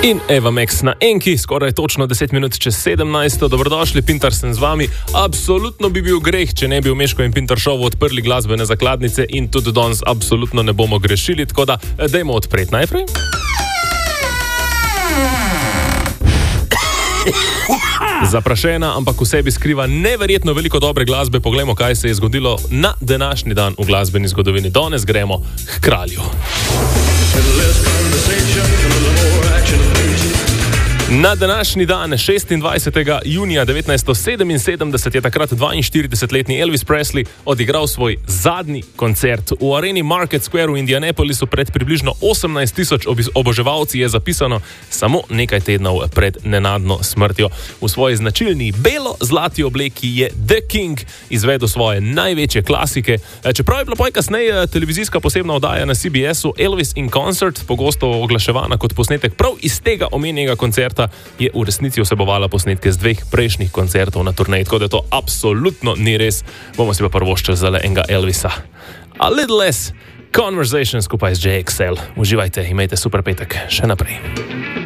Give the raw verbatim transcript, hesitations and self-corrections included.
In Eva Max na Enki, skoraj točno deset minut čez sedemnajst. Dobrodošli, Pintar sem z vami. Absolutno bi bil greh, če ne bi v Meško in Pintar šovu odprli glasbene zakladnice in tudi danes absolutno ne bomo grešili, tako da dajmo odpreti najprej. Zaprašena, ampak v sebi skriva neverjetno veliko dobre glasbe. Poglejmo, kaj se je zgodilo na današnji dan v glasbeni zgodovini. Danes gremo k kralju. Na današnji dan, šestindvajsetega junija devetnajststo sedeminsedemdeset, je takrat dvainštiridesetletni Elvis Presley odigral svoj zadnji koncert. V areni Market Square v Indianapolisu pred približno osemnajst tisoč oboževalci, je zapisano samo nekaj tednov pred nenadno smrtjo. V svoji značilni belo-zlati obleki je The King izvedel svoje največje klasike. Čeprav je bila poj kasneje televizijska posebna oddaja na C B S-u Elvis in Concert, pogosto oglaševana kot posnetek prav iz tega omenjenega koncerta, je v resnici vsebovala posnetke z dveh prejšnjih koncertov na turneji, tako da to absolutno ni res. Bomo si pa prvoščili zale enega Elvisa. A Little Less Conversation skupaj z J X L. Uživajte, imejte super petek. Še naprej.